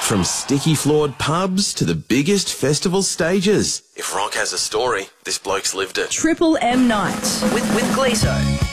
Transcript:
From sticky-floored pubs to the biggest festival stages. If rock has a story, this bloke's lived it. Triple M Night. With Gleeso.